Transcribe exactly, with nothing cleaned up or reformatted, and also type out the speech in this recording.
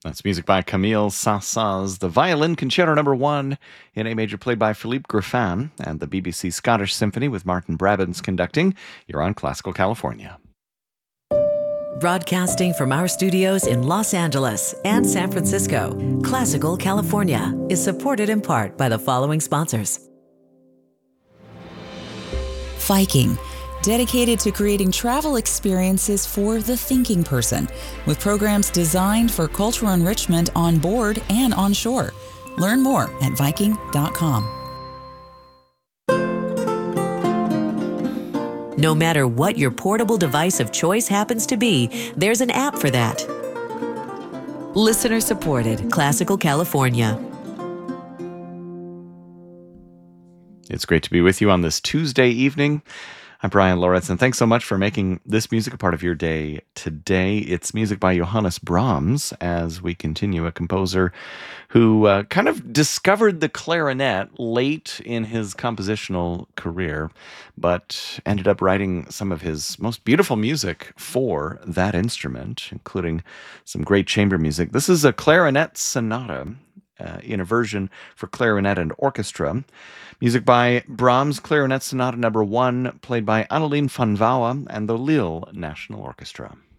That's music by Camille Saint-Saëns, the Violin Concerto Number One in A major, played by Philippe Griffin, and the B B C Scottish Symphony with Martin Brabants conducting. You're on Classical California. Broadcasting from our studios in Los Angeles and San Francisco, Classical California is supported in part by the following sponsors. Viking, dedicated to creating travel experiences for the thinking person, with programs designed for cultural enrichment on board and on shore. Learn more at viking dot com. No matter what your portable device of choice happens to be, there's an app for that. Listener supported, Classical California. It's great to be with you on this Tuesday evening. I'm Brian Loritz, and thanks so much for making this music a part of your day today. It's music by Johannes Brahms, as we continue, a composer who uh, kind of discovered the clarinet late in his compositional career, but ended up writing some of his most beautiful music for that instrument, including some great chamber music. This is a clarinet sonata uh, in a version for clarinet and orchestra. Music by Brahms, Clarinet Sonata Number One, played by Annelien van Wouwen and the Lille National Orchestra.